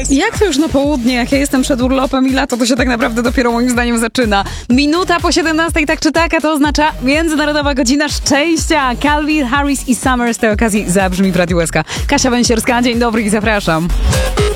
Jak to już na południe, jak ja jestem przed urlopem i lato, to się tak naprawdę dopiero moim zdaniem zaczyna. Minuta po 17, tak czy tak, a to oznacza Międzynarodowa Godzina Szczęścia. Calvin Harris i Summer z tej okazji zabrzmi w Radiu SK. Kasia Węsierska, dzień dobry i zapraszam.